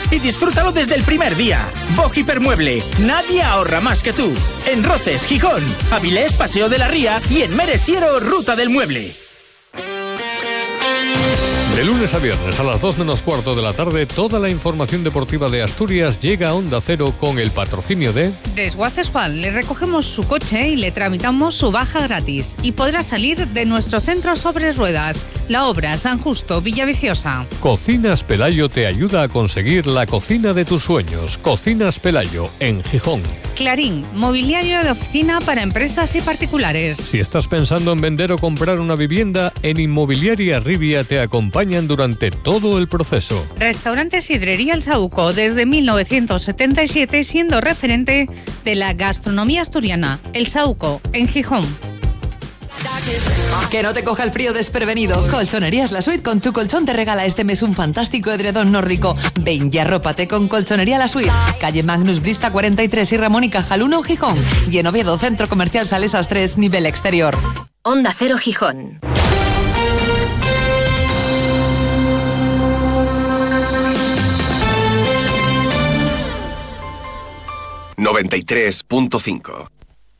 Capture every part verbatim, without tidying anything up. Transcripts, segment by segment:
y disfrútalo desde el primer día. Boj Hipermueble, nadie ahorra más que tú. En Roces, Gijón, Avilés, Paseo de la Ría y en Meresiero, Ruta del Mueble. De lunes a viernes a las dos menos cuarto de la tarde, toda la información deportiva de Asturias llega a Onda Cero con el patrocinio de... Desguaces Juan, le recogemos su coche y le tramitamos su baja gratis. Y podrá salir de nuestro centro sobre ruedas. La Obra, San Justo, Villaviciosa. Cocinas Pelayo te ayuda a conseguir la cocina de tus sueños. Cocinas Pelayo, en Gijón. Clarín, mobiliario de oficina para empresas y particulares. Si estás pensando en vender o comprar una vivienda, en Inmobiliaria Rivia te acompañan durante todo el proceso. Restaurante Sidrería El Saúco, desde mil novecientos setenta y siete, siendo referente de la gastronomía asturiana. El Saúco, en Gijón. Que no te coja el frío desprevenido. Colchonerías La Suite con tu colchón te regala este mes un fantástico edredón nórdico. Ven y arrópate con Colchonería La Suite. Calle Magnus Brista cuarenta y tres y Ramón y Cajal uno, Gijón. Y en Oviedo, Centro Comercial Salesas tres, nivel exterior. Onda Cero Gijón. noventa y tres punto cinco.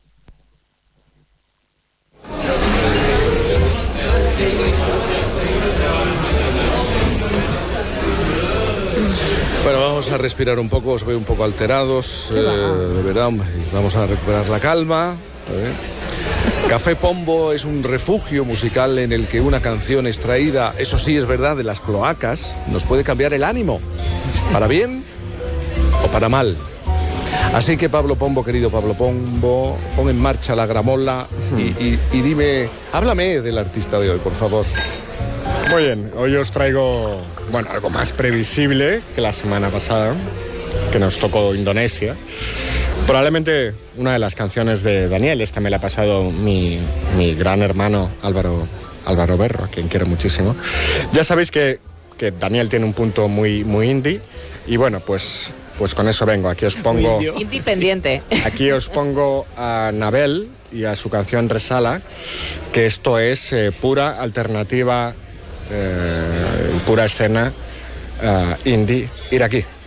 Bueno, vamos a respirar un poco, os veo un poco alterados, eh, de verdad, vamos a recuperar la calma. ¿eh? Café Pombo es un refugio musical en el que una canción extraída, eso sí es verdad, de las cloacas, nos puede cambiar el ánimo, para bien o para mal. Así que Pablo Pombo, querido Pablo Pombo, pon en marcha la gramola y, y, y dime, háblame del artista de hoy, por favor. Muy bien, hoy os traigo, bueno, algo más previsible que la semana pasada, que nos tocó Indonesia. Probablemente una de las canciones de Daniel, esta me la ha pasado mi, mi gran hermano Álvaro, Álvaro Berro, a quien quiero muchísimo. Ya sabéis que, que Daniel tiene un punto muy, muy indie, y bueno, pues, pues con eso vengo. Aquí os pongo... Independiente. Aquí os pongo a Nabel y a su canción Resala, que esto es eh, pura alternativa, eh, pura escena uh, indie iraquí.